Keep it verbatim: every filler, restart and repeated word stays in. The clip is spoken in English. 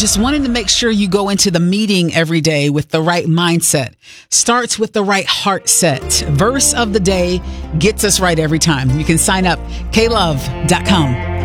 just wanting to make sure you go into the meeting every day with the right mindset. Starts with the right heart set. Verse of the day gets us right every time. You can sign up, k love dot com.